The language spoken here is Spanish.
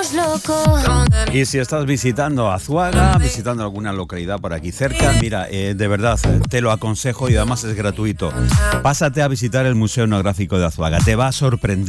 Y si estás visitando Azuaga, visitando alguna localidad por aquí cerca, mira, de verdad, te lo aconsejo y además es gratuito. Pásate a visitar el Museo Etnográfico de Azuaga, te va a sorprender.